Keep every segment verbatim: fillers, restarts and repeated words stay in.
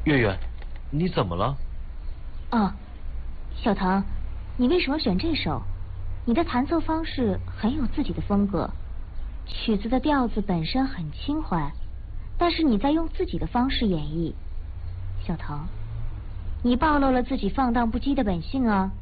月月，你怎么了？ 哦，小唐，你为什么选这首？你的弹奏方式很有自己的风格，曲子的调子本身很轻缓，但是你在用自己的方式演绎。小唐，你暴露了自己放荡不羁的本性啊！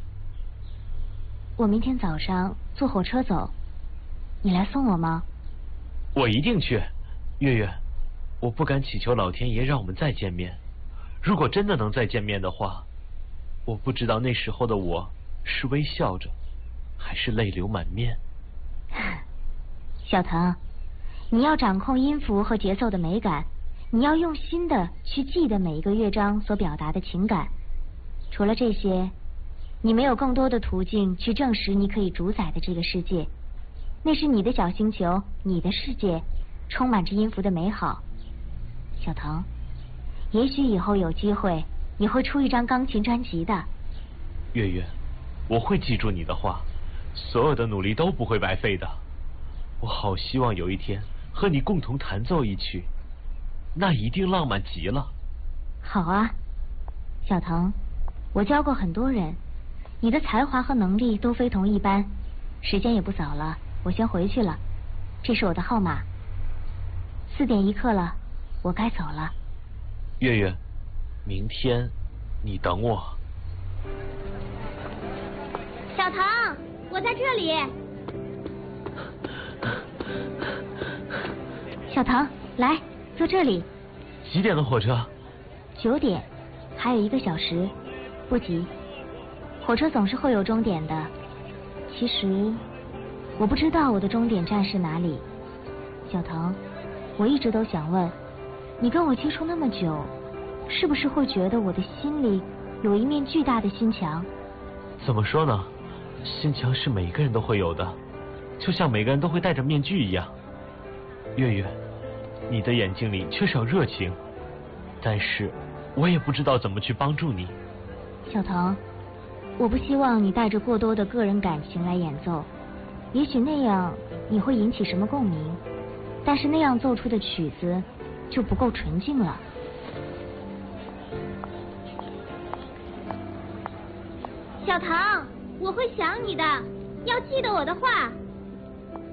我明天早上坐火车走，你来送我吗？ 我一定去。月月，我不敢祈求老天爷让我们再见面。如果真的能再见面的话，我不知道那时候的我是微笑着，还是泪流满面。 小唐，你要掌控音符和节奏的美感，你要用心的去记得每一个乐章所表达的情感。除了这些，你没有更多的途径去证实你可以主宰的这个世界。那是你的小星球，你的世界，充满着音符的美好。小唐，也许以后有机会，你会出一张钢琴专辑的。 月月，我会记住你的话，所有的努力都不会白费的。我好希望有一天和你共同弹奏一曲，那一定浪漫极了。 好啊，小腾，我教过很多人，你的才华和能力都非同一般。时间也不早了，我先回去了。这是我的号码。四点一刻了，我该走了。 月月，明天你等我。 小腾，我在这里。小腾，来，坐这里。 几点的火车？ 九点，还有一个小时，不急。火车总是会有终点的。其实，我不知道我的终点站是哪里。小腾，我一直都想问，你跟我接触那么久，是不是会觉得我的心里有一面巨大的心墙？ 怎么说呢？心墙是每个人都会有的，就像每个人都会戴着面具一样。月月，你的眼睛里缺少热情，但是我也不知道怎么去帮助你。 小腾，我不希望你带着过多的个人感情来演奏，也许那样你会引起什么共鸣，但是那样奏出的曲子就不够纯净了。小腾，我会想你的，要记得我的话。